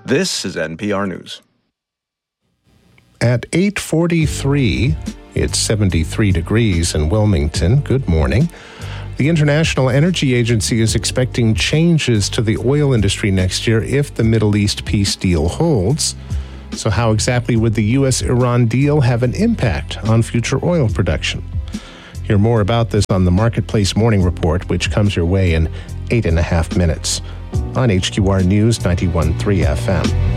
This is NPR News. At 8:43, it's 73 degrees in Wilmington. Good morning. The International Energy Agency is expecting changes to the oil industry next year if the Middle East peace deal holds. So how exactly would the U.S.-Iran deal have an impact on future oil production? Hear more about this on the Marketplace Morning Report, which comes your way in 8.5 minutes on HQR News 91.3 FM.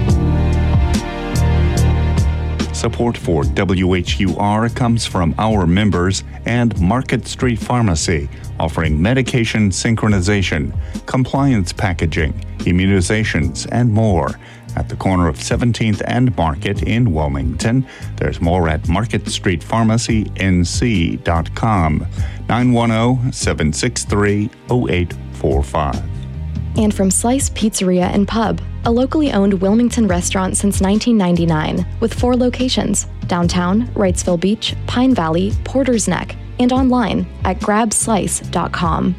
Support for WHUR comes from our members and Market Street Pharmacy, offering medication synchronization, compliance packaging, immunizations, and more. At the corner of 17th and Market in Wilmington. There's more at marketstreetpharmacync.com, 910-763-0845. And from Slice Pizzeria and Pub, a locally owned Wilmington restaurant since 1999, with 4 locations: downtown, Wrightsville Beach, Pine Valley, Porter's Neck, and online at grabslice.com.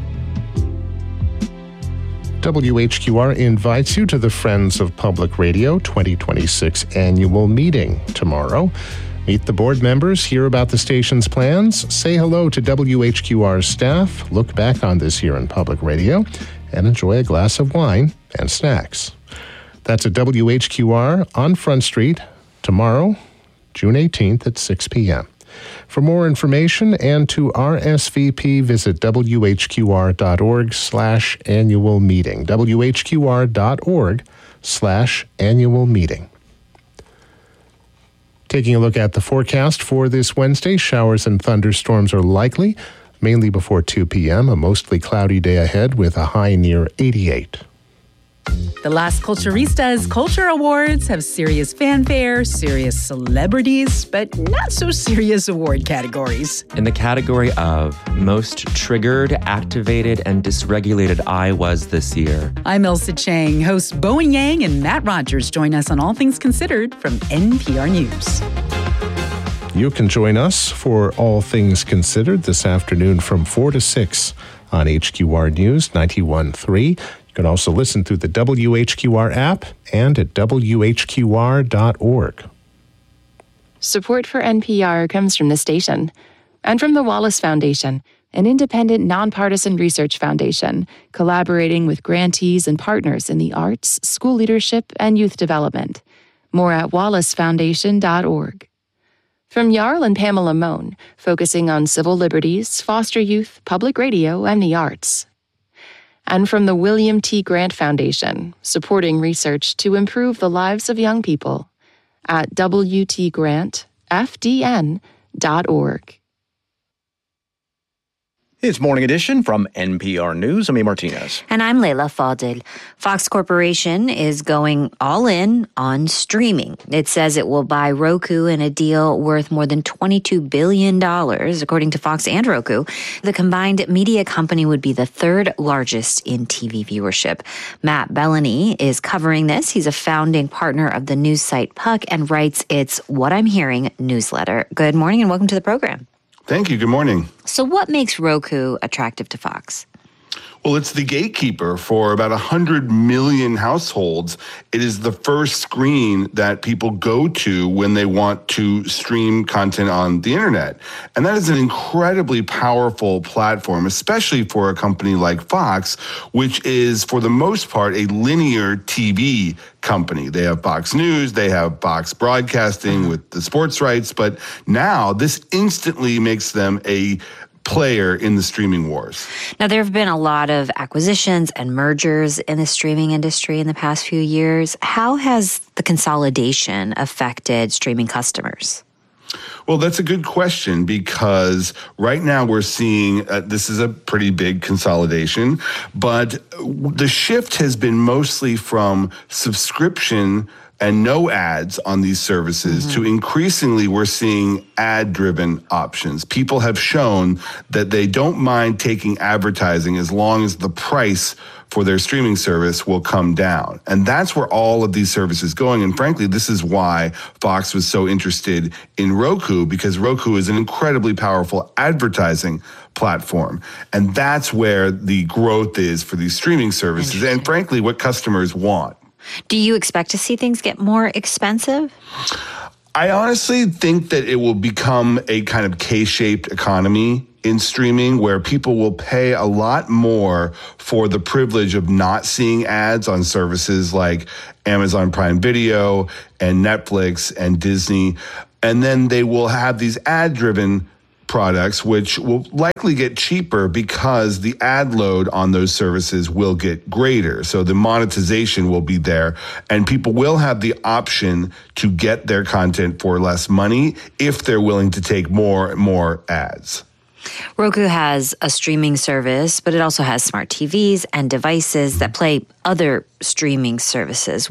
WHQR invites you to the Friends of Public Radio 2026 annual meeting tomorrow. Meet the board members, hear about the station's plans, say hello to WHQR's staff, look back on this year in public radio, and enjoy a glass of wine and snacks. That's at WHQR on Front Street tomorrow, June 18th at 6 p.m. For more information and to RSVP, visit whqr.org/annual meeting. whqr.org/annual meeting. Taking a look at the forecast for this Wednesday, showers and thunderstorms are likely, mainly before 2 p.m. A mostly cloudy day ahead with a high near 88. The Las Culturistas Culture Awards have serious fanfare, serious celebrities, but not so serious award categories. In the category of Most Triggered, Activated, and Dysregulated I Was this year. I'm Elsa Chang. Hosts Bowen Yang and Matt Rogers join us on All Things Considered from NPR News. You can join us for All Things Considered this afternoon from 4 to 6 on HQR News 91.3. You can also listen through the WHQR app and at WHQR.org. Support for NPR comes from the station and from the Wallace Foundation, an independent, nonpartisan research foundation collaborating with grantees and partners in the arts, school leadership, and youth development. More at wallacefoundation.org. From Jarl and Pamela Mohn, focusing on civil liberties, foster youth, public radio, and the arts. And from the William T. Grant Foundation, supporting research to improve the lives of young people at wtgrantfdn.org. It's Morning Edition from NPR News. I'm E. Martinez. And I'm Leila Fadel. Fox Corporation is going all in on streaming. It says it will buy Roku in a deal worth more than $22 billion, according to Fox and Roku. The combined media company would be the 3rd largest in TV viewership. Matt Bellany is covering this. He's a founding partner of the news site Puck and writes its What I'm Hearing newsletter. Good morning and welcome to the program. Thank you. Good morning. So what makes Roku attractive to Fox? Well, it's the gatekeeper for about 100 million households. It is the first screen that people go to when they want to stream content on the internet. And that is an incredibly powerful platform, especially for a company like Fox, which is, for the most part, a linear TV company. They have Fox News, they have Fox Broadcasting with the sports rights, but now this instantly makes them a player in the streaming wars. Now, there have been a lot of acquisitions and mergers in the streaming industry in the past few years. How has the consolidation affected streaming customers? Well, that's a good question, because right now we're seeing this is a pretty big consolidation, but the shift has been mostly from subscription and no ads on these services to increasingly we're seeing ad-driven options. People have shown that they don't mind taking advertising as long as the price for their streaming service will come down. And that's where all of these services going. And frankly, this is why Fox was so interested in Roku, because Roku is an incredibly powerful advertising platform. And that's where the growth is for these streaming services and frankly, what customers want. Do you expect to see things get more expensive? I honestly think that it will become a kind of K-shaped economy in streaming where people will pay a lot more for the privilege of not seeing ads on services like Amazon Prime Video and Netflix and Disney. And then they will have these ad-driven products, which will likely get cheaper because the ad load on those services will get greater. So the monetization will be there, and people will have the option to get their content for less money if they're willing to take more and more ads. Roku has a streaming service, but it also has smart TVs and devices that play other streaming services.